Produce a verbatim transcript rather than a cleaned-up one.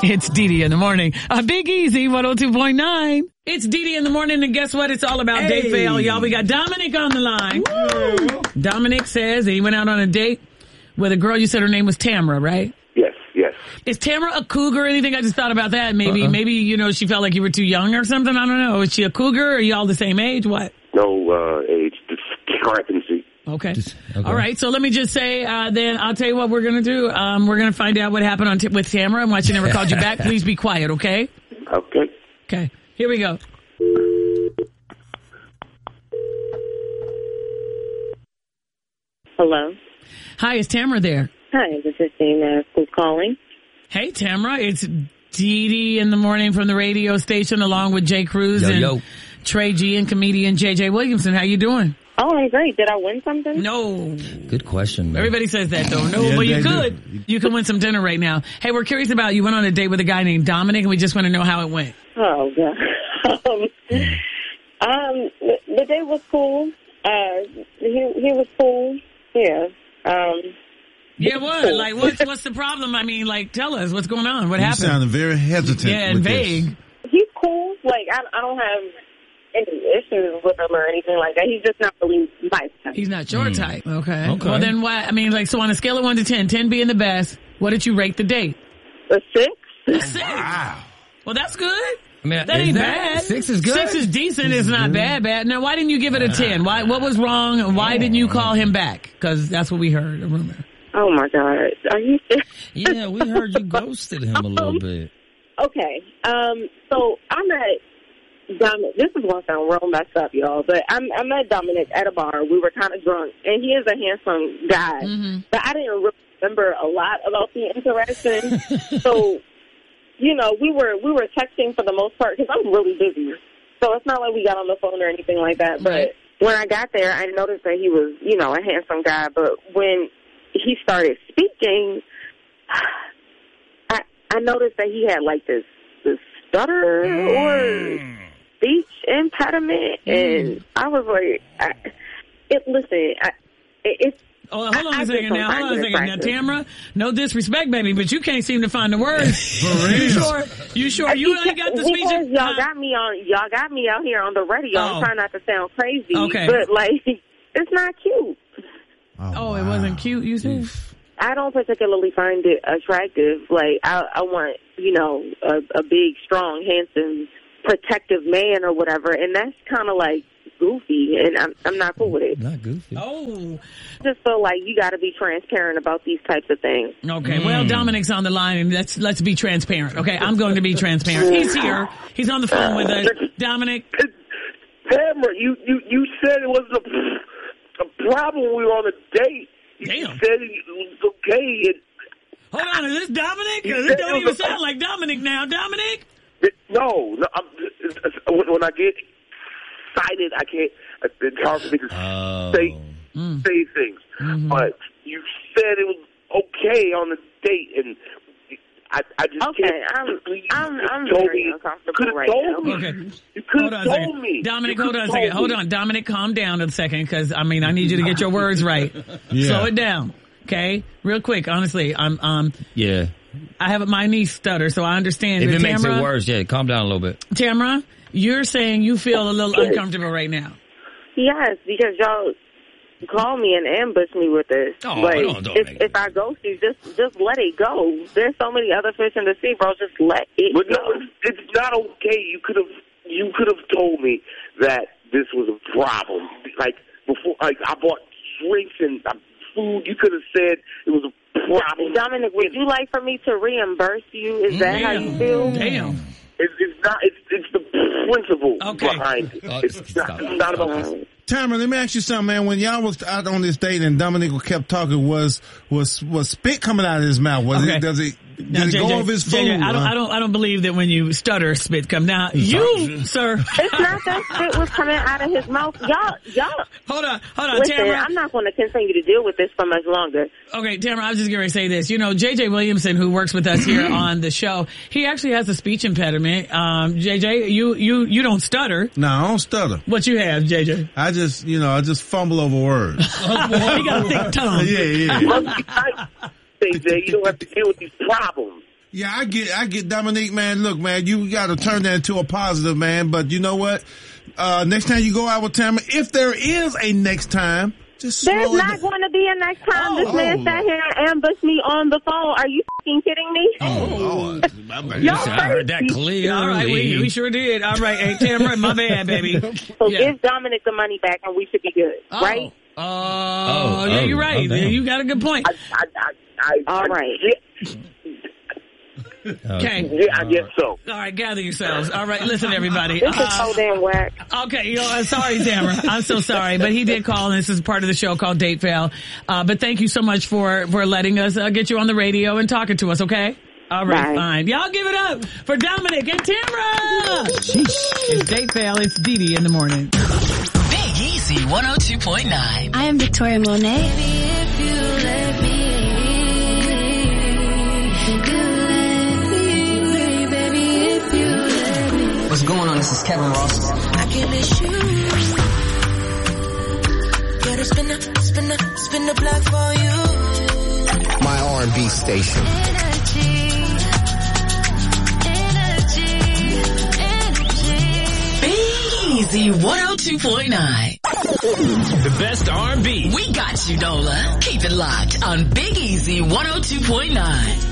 It's Dee Dee in the morning. A Big Easy one oh two point nine. It's Dee Dee in the morning, and guess what? It's all about Hey. date fail, y'all. We got Dominic on the line. Woo. Dominic says that he went out on a date with a girl. You said her name was Tamara, right? Yes, yes. Is Tamara a cougar or anything? I just thought about that. Maybe, Uh-uh. maybe, you know, she felt like you were too young or something. I don't know. Is she a cougar or are y'all the same age? What? No uh, age discrepancy. Okay. Just- okay. All right. So let me just say, uh, then I'll tell you what we're going to do. Um, we're going to find out what happened on t- with Tamara and why she never called you back. Please be quiet. Okay. Okay. Okay. Here we go. Hello. Hi, is Tamara there? Hi, this is Dana. Who's calling? Hey, Tamara. It's Dee Dee in the morning from the radio station along with Jay Cruz Yo, and yo. Trey G and comedian J J Williamson. How you doing? Oh, I'm great. Did I win something? No. Good question, man. Everybody says that though. No, Yeah, but you they do. could. You can win some dinner right now. Hey, we're curious about you went on a date with a guy named Dominic and we just want to know how it went. Oh, God. um, um, the, the day was cool. Uh, he, he was cool. Yeah. Um, Yeah, what? Like, what's, what's the problem? I mean, like, tell us what's going on. What You happened? sounded very hesitant. Yeah, and with this. vague. he's cool. Like, I, I don't have any issues with him or anything like that. He's just not really my type. He's not your type. Okay. Okay. Well, then why? I mean, like, so on a scale of one to ten, ten being the best, what did you rate the date? A six? A six. Well, that's good. I mean, That is ain't that- bad. Six is good. Six is decent. It's not bad, bad. Now, why didn't you give it a ten? Why? What was wrong? And why didn't you call him back? Because that's what we heard. A rumor. Oh, my God. Are you serious? Yeah, we heard you ghosted him a little bit. Okay. Um, so I met Dominic. This is going to sound real messed up, y'all, but I, I met Dominic at a bar. We were kind of drunk, and he is a handsome guy. Mm-hmm. But I didn't really remember a lot about the interaction. So, you know, we were we were texting for the most part because I'm really busy. So it's not like we got on the phone or anything like that. But Right. when I got there, I noticed that he was, you know, a handsome guy. But when he started speaking, I I noticed that he had like this this stutter or speech impediment, and I was like, I, it. Listen, I, it, it's. Oh, hold on I- I a just second don't now. find Hold on a it second now, attractive. Tamara. No disrespect, baby, but you can't seem to find the words. For You real. sure? You sure? You ain't got the speech. Because y'all uh, got me on. Y'all got me out here on the radio. Oh. I'm trying not to sound crazy, Okay. but like, it's not cute. Oh, it wow. wasn't cute. You said. I don't particularly find it attractive. Like, I, I want, you know, a, a big, strong, handsome, protective man or whatever, and that's kind of like goofy, and I'm I'm not cool with it. Not goofy. Oh. I just feel like you got to be transparent about these types of things. Okay. Well, Dominic's on the line, and let's let's be transparent. Okay, I'm going to be transparent. He's here. He's on the phone with us. Dominic. Tamara, you, you, you said it wasn't a, a problem when we were on a date. You Damn. said it was okay. It, Hold on, is this Dominic? 'Cause He it said don't it even was a- sound like Dominic now. Dominic? it, no, no I'm, it's, it's, when when I get excited, I can't. It's hard for me to Oh. say Mm. say things. Mm-hmm. But you said it was okay on the date, and I, I just Okay, can't. I'm- you I'm- I'm told very me. uncomfortable You could have right told now. me. Okay. You could Hold have on a told second. me. Dominic, You hold on a could've second. told Hold me. on. Dominic, calm down a second, because, I mean, I need you to get your words right. Yeah. Slow it down. Okay? Real quick, honestly, I'm, um, Yeah. I have my niece stutter, so I understand. If But it makes Tamara, it worse, yeah, calm down a little bit. Tamara, you're saying you feel a little uncomfortable right now. Yes, because y'all call me and ambush me with this. Oh, like, don't- don't if, make if I ghost you, just just let it go. There's so many other fish in the sea, bro. Just let it But no, go. it's, it's not okay. You could have you could have told me that this was a problem. Like before, like I bought drinks and uh, food. You could have said it was a problem. Dominic, would you like for me to reimburse you? Is that how you feel? Damn. It's, it's not. It's it's the principle Okay. behind it. Oh, It's not, stop. it's not about. Tamara, let me ask you something, man. When y'all was out on this date and Dominic kept talking, was was was spit coming out of his mouth? Was Okay. it? Does it? Now, Did it J J, go over his food? J J, I don't, huh? I don't, I don't believe that when you stutter, spit come down. You, sir. It's not that spit was coming out of his mouth. Y'all, y'all. Hold on, hold on, Listen, Tamara. I'm not going to continue to deal with this for much longer. Okay, Tamara, I was just going to say this. You know, J J Williamson, who works with us here on the show, he actually has a speech impediment. Um, J J, you, you, you don't stutter. No, I don't stutter. What you have, J J? I just, you know, I just fumble over words. Oh, boy, he got a thick tongue. yeah, yeah. Must be nice, C J. You don't have to deal with these problems. Yeah, I get, I get Dominique, man. Look, man, you got to turn that into a positive, man. But you know what? Uh, next time you go out with Tamara, if there is a next time, just There's slow it not down. going to be a next time. Oh, this man oh. sat here and ambushed me on the phone. Are you fucking kidding me? Oh, Lord. Y'all I heard that clearly. All right, we, we sure did. All right, hey, Tamara, my bad, baby. So Yeah. give Dominic the money back and we should be good, Oh. right? Oh, Oh, yeah, oh, you're right. oh, damn. You got a good point. I, I, I, I, All I, right. Yeah, Okay. yeah, I guess so. All right, gather yourselves. All right, listen, everybody. This is Uh, so damn whack. Okay, you know, I'm sorry, Tamara. I'm so sorry, but he did call, and this is part of the show called Date Fail. Uh, but thank you so much for for letting us uh, get you on the radio and talking to us. Okay. All right, Bye. fine. Y'all give it up for Dominic and Tamara. It's Date Fail. It's Dee Dee in the morning. Big Easy one oh two point nine. I am Victoria Monet. What's going on? This is Kevin Ross. I can miss you. Gotta spin the, spin the, spin the block for you. My R and B station. Big Easy one oh two point nine. The best R and B. We got you, Nola. Keep it locked on Big Easy one oh two point nine.